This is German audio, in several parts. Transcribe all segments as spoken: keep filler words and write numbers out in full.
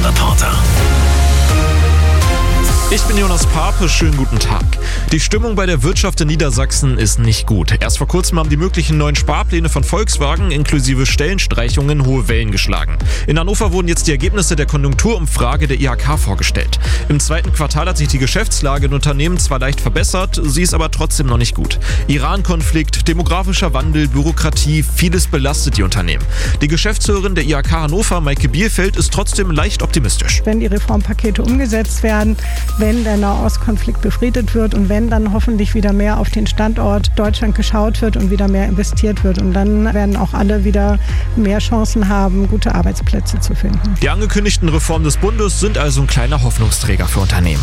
Reporter. Ich bin Jonas Pape, schönen guten Tag. Die Stimmung bei der Wirtschaft in Niedersachsen ist nicht gut. Erst vor kurzem haben die möglichen neuen Sparpläne von Volkswagen inklusive Stellenstreichungen hohe Wellen geschlagen. In Hannover wurden jetzt die Ergebnisse der Konjunkturumfrage der I H K vorgestellt. Im zweiten Quartal hat sich die Geschäftslage in Unternehmen zwar leicht verbessert, sie ist aber trotzdem noch nicht gut. Iran-Konflikt, demografischer Wandel, Bürokratie, vieles belastet die Unternehmen. Die Geschäftsführerin der I H K Hannover, Maike Bierfeld, ist trotzdem leicht optimistisch. Wenn die Reformpakete umgesetzt werden, wenn der Nahostkonflikt befriedet wird und wenn dann hoffentlich wieder mehr auf den Standort Deutschland geschaut wird und wieder mehr investiert wird. Und dann werden auch alle wieder mehr Chancen haben, gute Arbeitsplätze zu finden. Die angekündigten Reformen des Bundes sind also ein kleiner Hoffnungsträger für Unternehmen.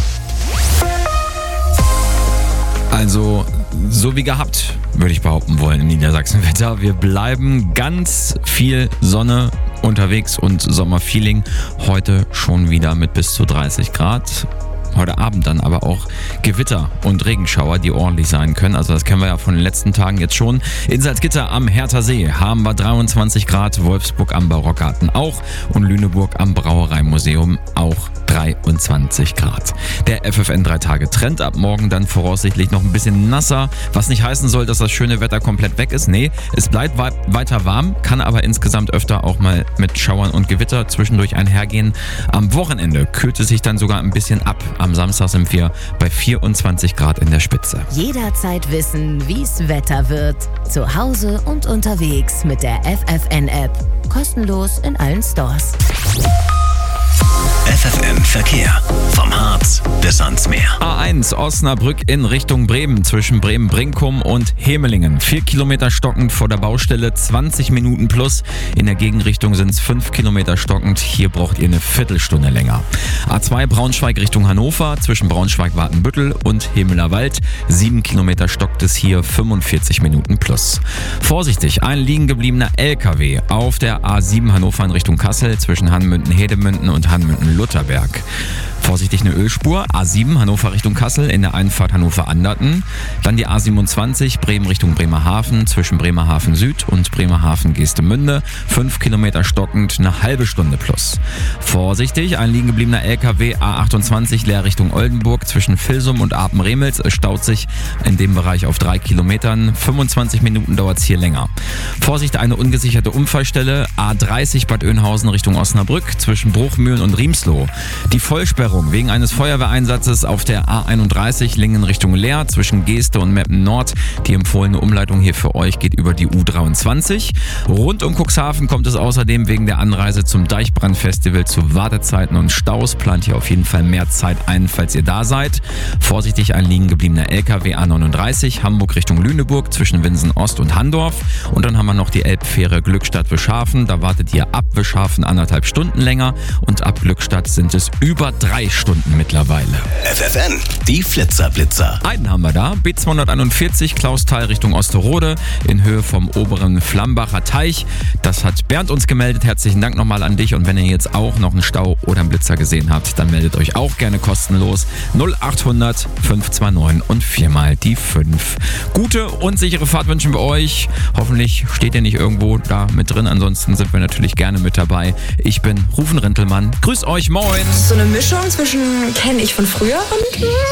Also so wie gehabt, würde ich behaupten wollen im Niedersachsen-Wetter. Wir bleiben ganz viel Sonne unterwegs und Sommerfeeling. Heute schon wieder mit bis zu dreißig Grad. Heute Abend dann aber auch Gewitter und Regenschauer, die ordentlich sein können. Also das kennen wir ja von den letzten Tagen jetzt schon. In Salzgitter am Hertha See haben wir dreiundzwanzig Grad, Wolfsburg am Barockgarten auch und Lüneburg am Brauereimuseum auch dreiundzwanzig Grad. Der F F N drei Tage Trend ab morgen dann voraussichtlich noch ein bisschen nasser, was nicht heißen soll, dass das schöne Wetter komplett weg ist. Nee, es bleibt weiter warm, kann aber insgesamt öfter auch mal mit Schauern und Gewitter zwischendurch einhergehen. Am Wochenende kühlt es sich dann sogar ein bisschen ab. Am Samstag sind wir bei vierundzwanzig Grad in der Spitze. Jederzeit wissen, wie's Wetter wird. Zu Hause und unterwegs mit der F F N-App. Kostenlos in allen Stores. F F N Verkehr. Vom Harz bis ans Meer. A eins Osnabrück in Richtung Bremen zwischen Bremen-Brinkum und Hemelingen. Vier Kilometer stockend vor der Baustelle, zwanzig Minuten plus. In der Gegenrichtung sind es fünf Kilometer stockend. Hier braucht ihr eine Viertelstunde länger. A zwei Braunschweig Richtung Hannover zwischen Braunschweig-Watenbüttel und Hemelerwald. Sieben Kilometer stockt es hier, fünfundvierzig Minuten plus. Vorsichtig, ein liegen gebliebener L K W auf der A sieben Hannover in Richtung Kassel zwischen Hanmünden-Hedemünden und Hanmünden-Lutherberg. Vorsichtig eine Ölspur, A sieben Hannover Richtung Kassel in der Einfahrt Hannover-Anderten. Dann die A siebenundzwanzig Bremen Richtung Bremerhaven zwischen Bremerhaven Süd und Bremerhaven-Geestemünde. Fünf Kilometer stockend, eine halbe Stunde plus. Vorsichtig, ein liegen gebliebener L K W A achtundzwanzig leer Richtung Oldenburg zwischen Vilsum und Apen-Remels. Es staut sich in dem Bereich auf drei Kilometern. fünfundzwanzig Minuten dauert es hier länger. Vorsicht, eine ungesicherte Unfallstelle. A dreißig Bad Oeynhausen Richtung Osnabrück zwischen Bruchmühlen und Riemsloh. Die Vollsperrung wegen eines Feuerwehreinsatzes auf der A einunddreißig Lingen Richtung Leer zwischen Geeste und Meppen Nord. Die empfohlene Umleitung hier für euch geht über die U dreiundzwanzig. Rund um Cuxhaven kommt es außerdem wegen der Anreise zum Deichbrandfestival zu Wartezeiten und Staus. Plant hier auf jeden Fall mehr Zeit ein, falls ihr da seid. Vorsichtig ein liegen gebliebener L K W A neununddreißig Hamburg Richtung Lüneburg zwischen Winsen Ost und Handorf. Und dann haben wir noch die Elbfähre Glückstadt-Wischhafen. Da wartet ihr ab Wischhafen anderthalb Stunden länger und ab Glückstadt sind es über drei Stunden mittlerweile. F F N, die Flitzerblitzer. Einen haben wir da, B zweihunderteinundvierzig Klausthal Richtung Osterode in Höhe vom oberen Flambacher Teich. Das hat Bernd uns gemeldet. Herzlichen Dank nochmal an dich. Und wenn ihr jetzt auch noch einen Stau oder einen Blitzer gesehen habt, dann meldet euch auch gerne kostenlos. null achthundert fünf zwei neun und viermal die fünf. Gute und sichere Fahrt wünschen wir euch. Hoffentlich steht ihr nicht irgendwo da mit drin. Ansonsten sind wir natürlich gerne mit dabei. Ich bin Rufen Rintelmann. Grüß euch, moin. So eine Mischung zwischen kenne ich von früher und